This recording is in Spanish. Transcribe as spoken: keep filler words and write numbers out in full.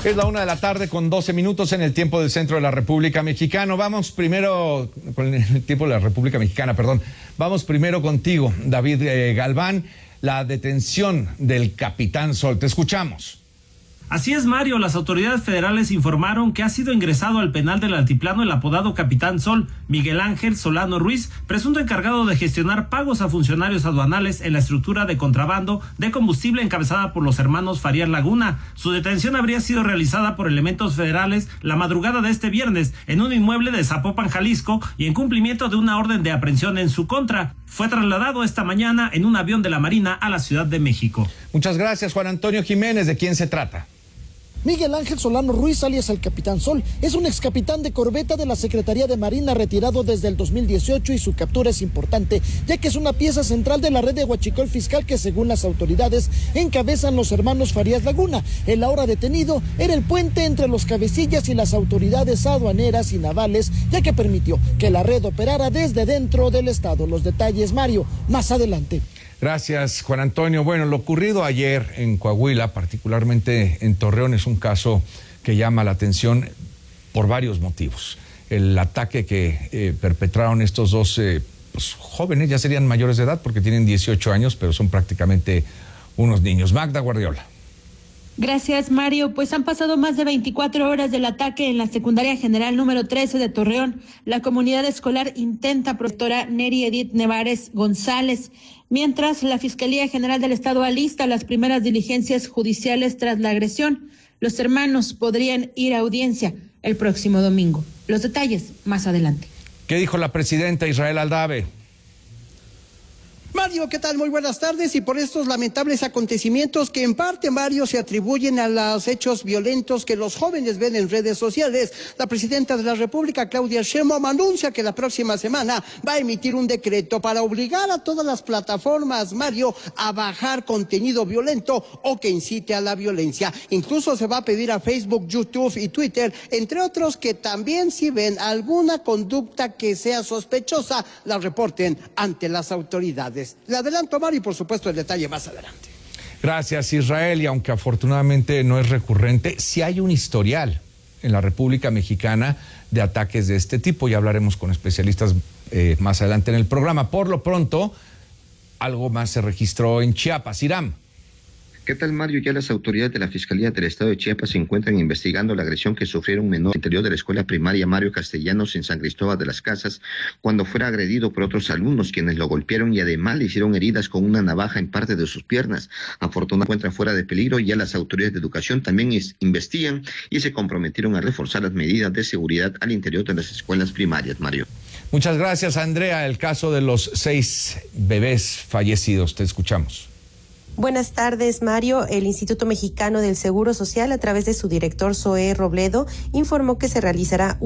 Es la una de la tarde con doce minutos en el tiempo del centro de la República Mexicana. Vamos primero, con el tiempo de la República Mexicana, perdón. Vamos primero contigo, David eh, Galván, la detención del Capitán Sol. Te escuchamos. Así es, Mario. Las autoridades federales informaron que ha sido ingresado al penal del Altiplano el apodado Capitán Sol, Miguel Ángel Solano Ruiz, presunto encargado de gestionar pagos a funcionarios aduanales en la estructura de contrabando de combustible encabezada por los hermanos Farías Laguna. Su detención habría sido realizada por elementos federales la madrugada de este viernes en un inmueble de Zapopan, Jalisco, y en cumplimiento de una orden de aprehensión en su contra. Fue trasladado esta mañana en un avión de la Marina a la Ciudad de México. Muchas gracias, Juan Antonio Jiménez. ¿De quién se trata? Miguel Ángel Solano Ruiz, alias el Capitán Sol, es un excapitán de corbeta de la Secretaría de Marina retirado desde el dos mil dieciocho, y su captura es importante, ya que es una pieza central de la red de huachicol fiscal que, según las autoridades, encabezan los hermanos Farías Laguna. El ahora detenido era el puente entre los cabecillas y las autoridades aduaneras y navales, ya que permitió que la red operara desde dentro del estado. Los detalles, Mario, más adelante. Gracias, Juan Antonio. Bueno, lo ocurrido ayer en Coahuila, particularmente en Torreón, es un caso que llama la atención por varios motivos. El ataque que eh, perpetraron estos dos eh, pues, jóvenes, ya serían mayores de edad porque tienen dieciocho años, pero son prácticamente unos niños. Magda Guardiola. Gracias, Mario. Pues han pasado más de veinticuatro horas del ataque en la secundaria general número trece de Torreón. La comunidad escolar intenta protectora Neri Edith Nevares González, mientras la Fiscalía General del Estado alista las primeras diligencias judiciales tras la agresión. Los hermanos podrían ir a audiencia el próximo domingo. Los detalles más adelante. ¿Qué dijo la presidenta Israel Aldave? Mario, ¿qué tal? Muy buenas tardes. Y por estos lamentables acontecimientos que en parte, Mario, se atribuyen a los hechos violentos que los jóvenes ven en redes sociales, la presidenta de la República, Claudia Sheinbaum, anuncia que la próxima semana va a emitir un decreto para obligar a todas las plataformas, Mario, a bajar contenido violento o que incite a la violencia. Incluso se va a pedir a Facebook, YouTube y Twitter, entre otros, que también, si ven alguna conducta que sea sospechosa, la reporten ante las autoridades. Le adelanto, Mario, y por supuesto el detalle más adelante. Gracias, Israel. Y aunque afortunadamente no es recurrente, sí hay un historial en la República Mexicana de ataques de este tipo. Ya hablaremos con especialistas eh, más adelante en el programa. Por lo pronto, algo más se registró en Chiapas. Iram. ¿Qué tal, Mario? Ya las autoridades de la Fiscalía del Estado de Chiapas se encuentran investigando la agresión que sufrieron un menor al interior de la escuela primaria Mario Castellanos en San Cristóbal de las Casas, cuando fuera agredido por otros alumnos, quienes lo golpearon y además le hicieron heridas con una navaja en parte de sus piernas. Afortunadamente se encuentra fuera de peligro y ya las autoridades de educación también es, investigan y se comprometieron a reforzar las medidas de seguridad al interior de las escuelas primarias, Mario. Muchas gracias, Andrea. El caso de los seis bebés fallecidos. Te escuchamos. Buenas tardes, Mario. El Instituto Mexicano del Seguro Social, a través de su director Zoé Robledo, informó que se realizará